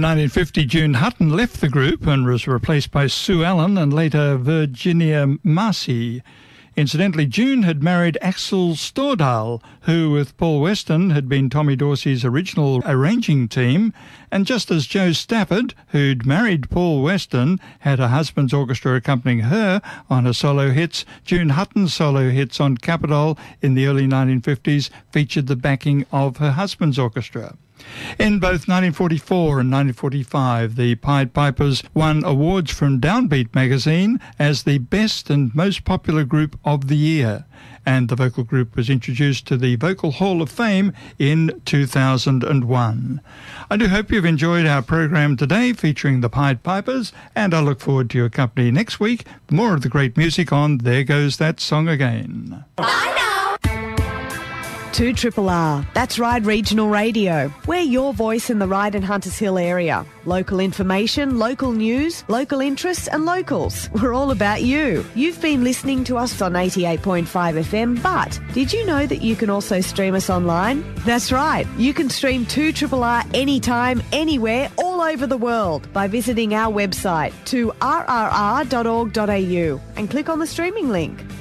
1950, June Hutton left the group and was replaced by Sue Allen and later Virginia Massey. Incidentally, June had married Axel Stordahl, who, with Paul Weston, had been Tommy Dorsey's original arranging team, and just as Jo Stafford, who'd married Paul Weston, had her husband's orchestra accompanying her on her solo hits, June Hutton's solo hits on Capitol in the early 1950s featured the backing of her husband's orchestra. In both 1944 and 1945, the Pied Pipers won awards from Downbeat magazine as the best and most popular group of the year, and the vocal group was introduced to the Vocal Hall of Fame in 2001. I do hope you've enjoyed our program today featuring the Pied Pipers, and I look forward to your company next week for more of the great music on There Goes That Song Again. Bye now! 2RRR, that's Ryde Regional Radio. We're your voice in the Ryde and Hunters Hill area. Local information, local news, local interests and locals. We're all about you. You've been listening to us on 88.5 FM, but did you know that you can also stream us online? That's right, you can stream 2RRR anytime, anywhere, all over the world by visiting our website 2rrr.org.au and click on the streaming link.